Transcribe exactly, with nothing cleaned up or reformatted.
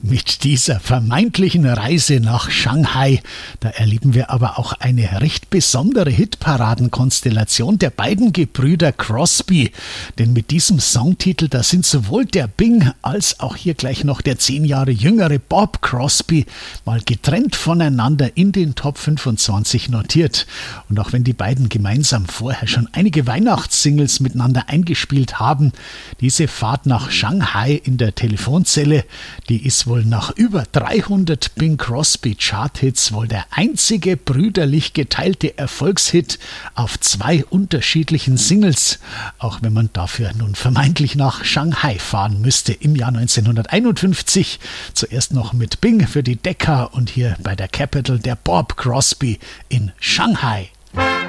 Mit dieser vermeintlichen Reise nach Shanghai, da erleben wir aber auch eine recht besondere Hitparadenkonstellation der beiden Gebrüder Crosby. Denn mit diesem Songtitel, da sind sowohl der Bing als auch hier gleich noch der zehn Jahre jüngere Bob Crosby mal getrennt voneinander in den Top fünfundzwanzig notiert. Und auch wenn die beiden gemeinsam vorher schon einige Weihnachtssingles miteinander eingespielt haben, diese Fahrt nach Shanghai in der Telefonzelle, die ist wohl nach über dreihundert Bing Crosby Charthits wohl der einzige brüderlich geteilte Erfolgshit auf zwei unterschiedlichen Singles, auch wenn man dafür nun vermeintlich nach Shanghai fahren müsste im Jahr neunzehnhunderteinundfünfzig. Zuerst noch mit Bing für die Decca und hier bei der Capitol der Bob Crosby in Shanghai.